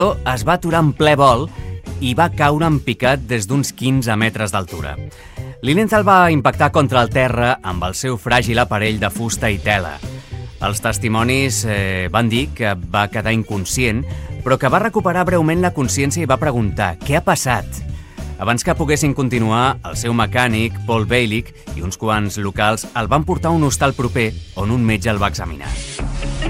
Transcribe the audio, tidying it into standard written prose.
o es va aturar en ple vol i va caure en picat des d'uns 15 metres d'altura. Lilienthal va impactar contra el terra amb el seu fràgil aparell de fusta i tela. Els testimonis van dir que va quedar inconscient, però que va recuperar breument la consciència i va preguntar «Què ha passat?». Abans que poguessin continuar, el seu mecànic, Paul Bailich, i uns quants locals el van portar a un hostal proper on un metge el va examinar.